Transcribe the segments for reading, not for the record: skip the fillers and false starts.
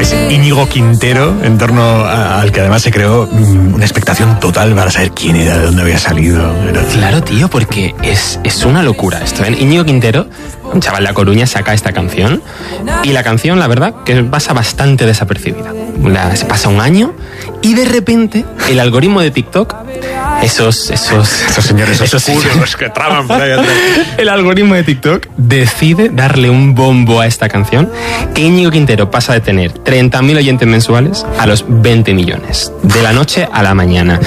es Íñigo Quintero, en torno al que además se creó una expectación total para saber quién era, de dónde había salido. Claro, tío, porque es una locura esto. Íñigo Quintero, un chaval de La Coruña, saca esta canción y la canción, la verdad, que pasa bastante desapercibida. Se pasa un año y de repente el algoritmo de TikTok, esos señores oscuros que traban por ahí atrás, el algoritmo de TikTok decide darle un bombo a esta canción, que Íñigo Quintero pasa de tener 30.000 oyentes mensuales a los 20 millones, de la noche a la mañana.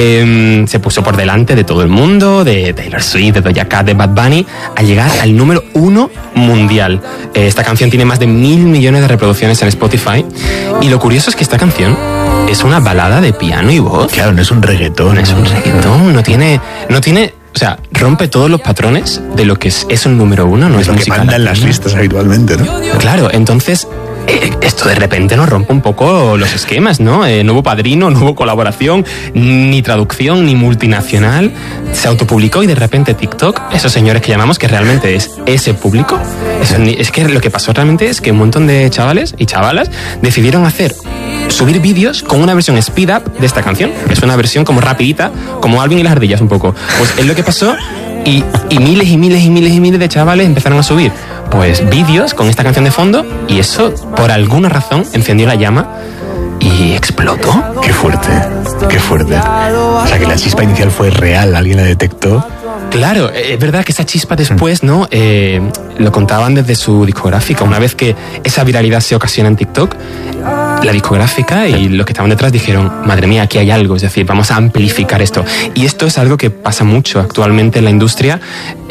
Se puso por delante de todo el mundo, de Taylor Swift, de Doja Cat, de Bad Bunny, a llegar al número 1 mundial. Esta canción tiene más de 1.000 millones de reproducciones en Spotify, y lo curioso es que esta canción es una balada de piano y voz. Claro, no es un reggaetón. No es un reggaetón, no tiene, o sea, rompe todos los patrones de lo que es un número 1, no es lo música que manda en las listas habitualmente, ¿no? Claro, entonces esto de repente nos rompe un poco los esquemas, ¿no? No hubo padrino, no hubo colaboración, ni traducción, ni multinacional. Se autopublicó y de repente TikTok, esos señores que llamamos, que realmente es ese público, es que lo que pasó realmente es que un montón de chavales y chavalas decidieron subir vídeos con una versión speed up de esta canción. Es una versión como rapidita, como Alvin y las ardillas un poco. Pues es lo que pasó y miles y miles y miles y miles de chavales empezaron a subir pues vídeos con esta canción de fondo, y eso por alguna razón encendió la llama y explotó. Qué fuerte, qué fuerte. O sea, que la chispa inicial fue real, alguien la detectó. Claro, es verdad que esa chispa después, ¿no? Lo contaban desde su discográfica. Una vez que esa viralidad se ocasiona en TikTok, la discográfica y los que estaban detrás dijeron, madre mía, aquí hay algo, es decir, vamos a amplificar esto. Y esto es algo que pasa mucho actualmente en la industria.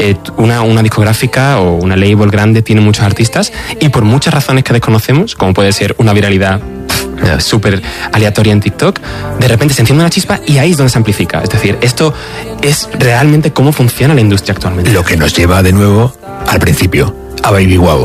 Una discográfica o una label grande tiene muchos artistas y por muchas razones que desconocemos, como puede ser una viralidad súper aleatoria en TikTok, de repente se enciende una chispa y ahí es donde se amplifica. Es decir, esto es realmente cómo funciona la industria actualmente. Lo que nos lleva de nuevo al principio, a Baby Guau.